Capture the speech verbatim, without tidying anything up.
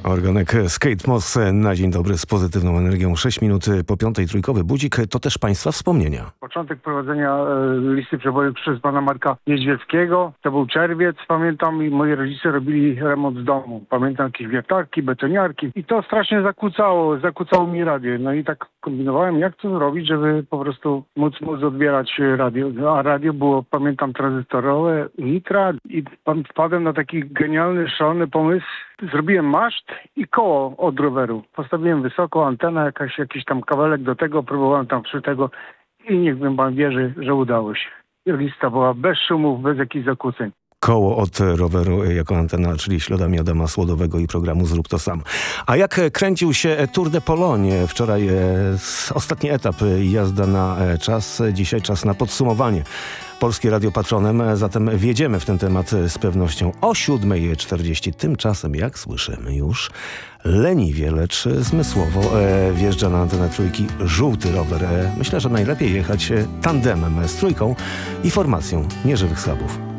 Organek Skate Moss na dzień dobry z pozytywną energią. sześć minut po piątej, trójkowy budzik. To też Państwa wspomnienia. Początek prowadzenia e, listy przebojów przez pana Marka Niedźwieckiego. To był czerwiec, pamiętam, i moi rodzice robili remont w domu. Pamiętam jakieś wiertarki, betoniarki i to strasznie zakłócało, zakłócało mi radio. No i tak kombinowałem, jak to zrobić, żeby po prostu móc, móc odbierać radio. A radio było, pamiętam, tranzystorowe, nitra i pan wpadłem na taki genialny, szalony pomysł. Zrobiłem maszt i koło od roweru. Postawiłem wysoko, antena, jakaś, jakiś tam kawałek do tego, próbowałem tam przy tego i niech mi pan wierzy, że udało się. Lista była bez szumów, bez jakichś zakłóceń. Koło od roweru jako antena, czyli śladami Adama Słodowego i programu Zrób to sam. A jak kręcił się Tour de Pologne? Wczoraj e, ostatni etap, jazda na czas, dzisiaj czas na podsumowanie. Polskie Radio Patronem, zatem wjedziemy w ten temat z pewnością o siódma czterdzieści. Tymczasem, jak słyszymy już, leniwie, lecz zmysłowo e, wjeżdża na antenę trójki żółty rower. E, myślę, że najlepiej jechać tandemem z trójką i formacją Nieżywych Schabów.